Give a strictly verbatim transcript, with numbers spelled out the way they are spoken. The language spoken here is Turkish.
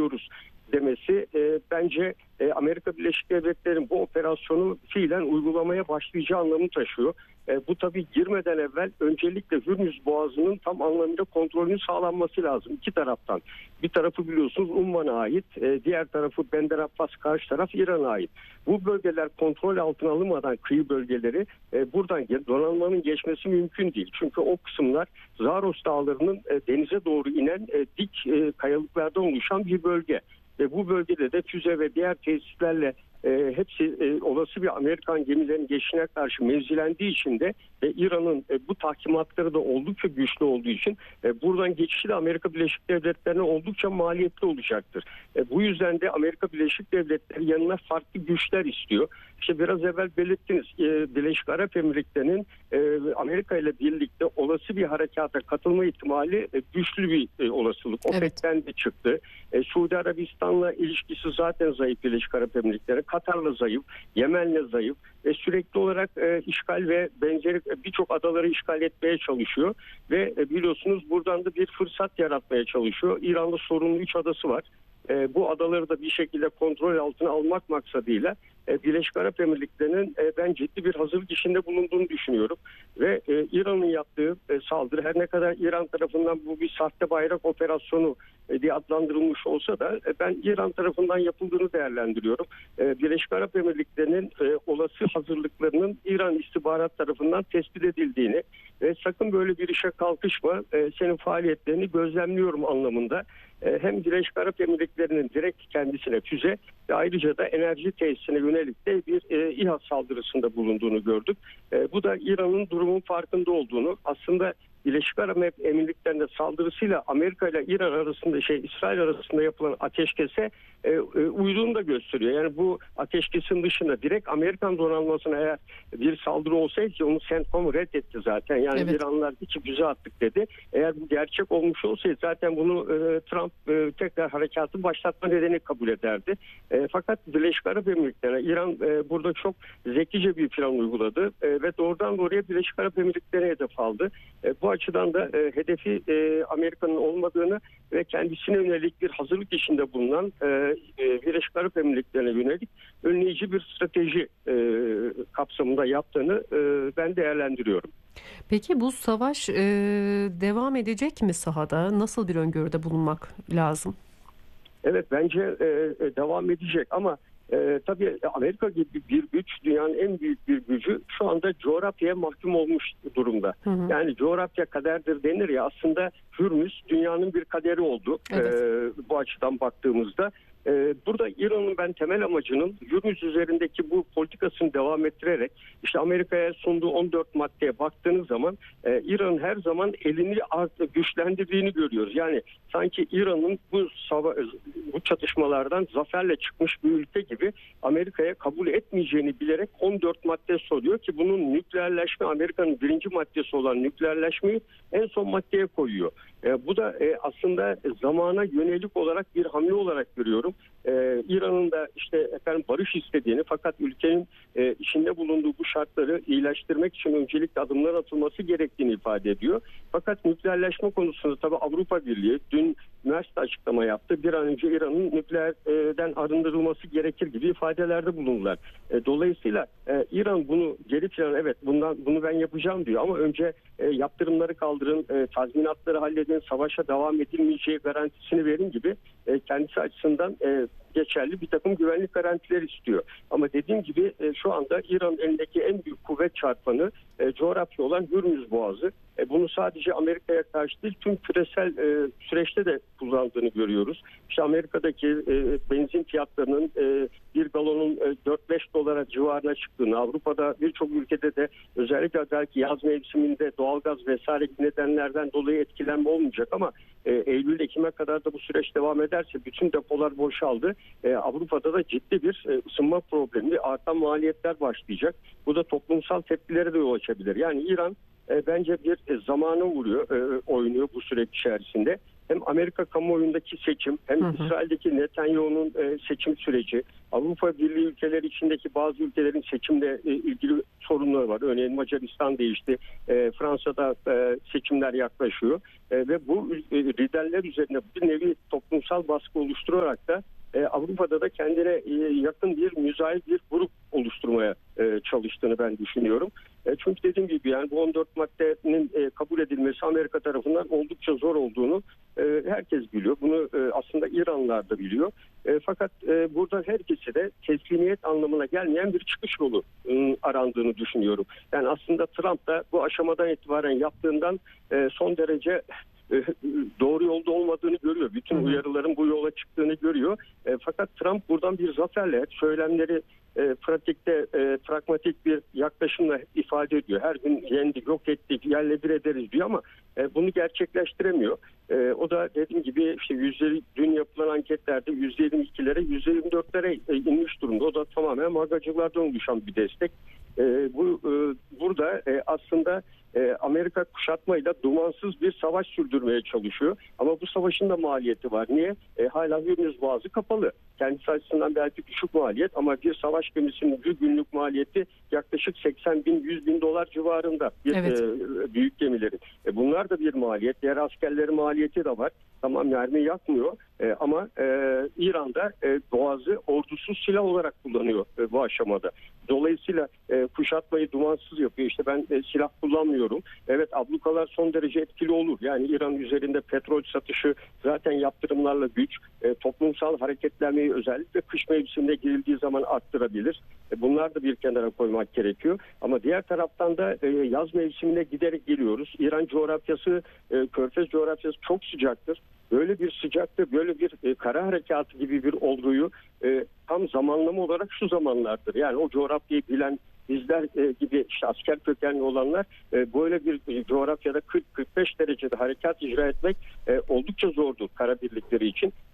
yapıyoruz demesi e, bence e, Amerika Birleşik Devletleri'nin bu operasyonu fiilen uygulamaya başlayacağı anlamı taşıyor. E, bu tabii girmeden evvel öncelikle Hürmüz Boğazı'nın tam anlamıyla kontrolünün sağlanması lazım iki taraftan. Bir tarafı biliyorsunuz Umman'a ait, e, diğer tarafı Bender Abbas, karşı taraf İran'a ait. Bu bölgeler kontrol altına alınmadan kıyı bölgeleri e, buradan donanmanın geçmesi mümkün değil. Çünkü o kısımlar Zaros Dağları'nın e, denize doğru inen e, dik e, kayalıklardan oluşan bir bölge. Ve bu bölgede de füze ve diğer tesislerle e, hepsi e, olası bir Amerikan gemilerinin geçişine karşı mevzilendiği için de e, İran'ın e, bu tahkimatları da oldukça güçlü olduğu için e, buradan geçişi de Amerika Birleşik Devletleri'ne oldukça maliyetli olacaktır. E, bu yüzden de Amerika Birleşik Devletleri yanına farklı güçler istiyor. İşte biraz evvel belirttiniz, e, Birleşik Arap Emirlikleri'nin e, Amerika ile birlikte olası bir harekata katılma ihtimali e, güçlü bir e, olasılık. Evet. OPEC'ten de çıktı. E, Suudi Arabistan'la ilişkisi zaten zayıf Birleşik Arap Emirlikleri. Katar'la zayıf, Yemen'le zayıf ve sürekli olarak e, işgal ve benzeri birçok adaları işgal etmeye çalışıyor. Ve e, biliyorsunuz buradan da bir fırsat yaratmaya çalışıyor. İran'da sorunlu üç adası var. E, bu adaları da bir şekilde kontrol altına almak maksadıyla e, Birleşik Arap Emirlikleri'nin e, ben ciddi bir hazırlık işinde bulunduğunu düşünüyorum. Ve e, İran'ın yaptığı e, saldırı, her ne kadar İran tarafından bu bir sahte bayrak operasyonu e, diye adlandırılmış olsa da e, ben İran tarafından yapıldığını değerlendiriyorum. E, Birleşik Arap Emirlikleri'nin e, olası hazırlıklarının İran istihbarat tarafından tespit edildiğini ve sakın böyle bir işe kalkışma, e, senin faaliyetlerini gözlemliyorum anlamında hem Birleşik Arap Emirlikleri'nin direkt kendisine füze ve ayrıca da enerji tesisine yönelik de bir e, İHA saldırısında bulunduğunu gördük. E, bu da İran'ın durumun farkında olduğunu, aslında Birleşik Arap Emirlikleri'nde saldırısıyla Amerika ile İran arasında şey İsrail arasında yapılan ateşkese e, e, uyduğunu da gösteriyor. Yani bu ateşkesin dışında direkt Amerikan donanmasına eğer bir saldırı olsaydı ki onu CENTCOM reddetti zaten. Yani evet. İranlılar iki füze attık dedi. Eğer bu gerçek olmuş olsaydı zaten bunu e, Trump e, tekrar harekatı başlatma nedeni kabul ederdi. E, fakat Birleşik Arap Emirlikleri'ne İran e, burada çok zekice bir plan uyguladı e, ve doğrudan doğruya Birleşik Arap Emirlikleri'ne hedef aldı. E, bu açıdan da e, hedefi e, Amerika'nın olmadığını ve kendisine yönelik bir hazırlık işinde bulunan e, e, Birleşik Arap Emirlikleri'ne yönelik önleyici bir strateji e, kapsamında yaptığını e, ben değerlendiriyorum. Peki bu savaş e, devam edecek mi sahada? Nasıl bir öngörüde bulunmak lazım? Evet, bence e, devam edecek ama Ee, tabii Amerika gibi bir güç, dünyanın en büyük bir gücü şu anda coğrafyaya mahkum olmuş durumda. Hı hı. Yani coğrafya kaderdir denir ya, aslında Hürmüz dünyanın bir kaderi oldu. Evet. Ee, bu açıdan baktığımızda. Ee, burada İran'ın ben temel amacının Hürmüz üzerindeki bu politikasını devam ettirerek işte Amerika'ya sunduğu on dört maddeye baktığınız zaman e, İran'ın her zaman elini art, güçlendirdiğini görüyoruz. Yani sanki İran'ın bu bu çatışmalardan zaferle çıkmış bir ülke gibi Amerika'ya kabul etmeyeceğini bilerek on dört madde soruyor ki bunun nükleerleşme, Amerika'nın birinci maddesi olan nükleerleşmeyi en son maddeye koyuyor. E, bu da e, aslında zamana yönelik olarak bir hamle olarak görüyorum. E, İran'ın da işte efendim barış istediğini, fakat ülkenin e, içinde bulunduğu bu şartları iyileştirmek için öncelikle adımlar atılması gerektiğini ifade ediyor. Fakat nükleerleşme konusunda tabii Avrupa Birliği dün üniversite açıklama yaptı. Bir an önce İran'ın nükleerden arındırılması gerekir gibi ifadelerde bulundular. E, dolayısıyla e, İran bunu geri plan, evet bundan bunu ben yapacağım diyor ama önce e, yaptırımları kaldırın, e, tazminatları halledin, savaşa devam edilmeyeceği garantisini verin gibi e, kendisi açısından e, geçerli bir takım güvenlik garantileri istiyor. Ama dediğim gibi e, şu anda İran'ın elindeki en büyük kuvvet çarpanı e, coğrafya olan Hürmüz Boğazı. E, bunu sadece Amerika'ya karşı değil, tüm küresel e, süreçte de kullandığını görüyoruz. İşte Amerika'daki e, benzin fiyatlarının e, bir galonun e, dört beş dolara civarına çıktığını, Avrupa'da birçok ülkede de özellikle belki yaz mevsiminde doğalgaz vesaire nedenlerden dolayı etkilenme olmayacak ama e, Eylül-Ekim'e kadar da bu süreç devam ederse bütün depolar boşaldı. E, Avrupa'da da ciddi bir e, ısınma problemi, artan maliyetler başlayacak. Bu da toplumsal tepkilere de yol açabilir. Yani İran e, bence bir e, zamana vuruyor, e, oynuyor bu süreç içerisinde. hem Amerika kamuoyundaki seçim hem hı hı. İsrail'deki Netanyahu'nun e, seçim süreci, Avrupa Birliği ülkeleri içindeki bazı ülkelerin seçimle e, ilgili sorunları var. Örneğin Macaristan değişti, e, Fransa'da e, seçimler yaklaşıyor e, ve bu e, liderler üzerine bir nevi toplumsal baskı oluşturarak da e, Avrupa'da da kendine e, yakın bir müzayit bir grup oluşturmaya e, çalıştığını ben düşünüyorum. E, çünkü dediğim gibi yani bu on dört maddenin e, kabul edilmesi Amerika tarafından oldukça zor olduğunu e, herkes biliyor. Bunu e, aslında İranlılar da biliyor. E, fakat e, burada herkese de teslimiyet anlamına gelmeyen bir çıkış yolu e, arandığını düşünüyorum. Yani aslında Trump da bu aşamadan itibaren yaptığından e, son derece doğru yolda olmadığını görüyor. Bütün hı hı. uyarıların bu yola çıktığını görüyor. E, fakat Trump buradan bir zaferle söylemleri e, pratikte e, pragmatik bir yaklaşımla ifade ediyor. Her gün yendik, yok ettik, yerle bir ederiz diyor ama e, bunu gerçekleştiremiyor. E, o da dediğim gibi işte yüzde dün yapılan anketlerde yüzde yirmi ikilere yüzde yirmi dörtlere e, inmiş durumda. O da tamamen magacılardan oluşan bir destek. E, bu e, burada e, aslında e, Amerika kuşatmayla dumansız bir savaş sürdürmeye çalışıyor. Ama bu savaşın da maliyeti var. Niye? E, hala Hürmüz Boğazı kapalı. Kendisi açısından belki düşük maliyet ama bir savaş gemisinin bir günlük maliyeti yaklaşık seksen bin yüz bin dolar civarında bir evet. e, büyük gemilerin. E, bunlar da bir maliyet. Diğer askerlerin maliyeti de var. Tamam mermi yakmıyor e, ama e, İran'da e, Boğazı ordusuz silah olarak kullanıyor e, bu aşamada. Dolayısıyla e, kuşatmayı dumansız yapıyor. İşte ben e, silah kullanmıyorum. Evet ablukalar son derece etkili olur. Yani İran üzerinde petrol satışı zaten yaptırımlarla güç. E, toplumsal hareketlenmeyi özellikle kış mevsiminde girildiği zaman arttırabilir. E, bunlar da bir kenara koymak gerekiyor. Ama diğer taraftan da e, yaz mevsimine giderek geliyoruz. İran coğrafyası, e, Körfez coğrafyası çok sıcaktır. Böyle bir sıcakta böyle bir e, kara harekatı gibi bir olguyu e, tam zamanlama olarak şu zamanlardır. Yani o coğrafyayı bilen bizler e, gibi işte asker kökenli olanlar e, böyle bir e, coğrafyada kırk kırk beş derecede harekat icra etmek e, oldukça zordur kara birlikleri için.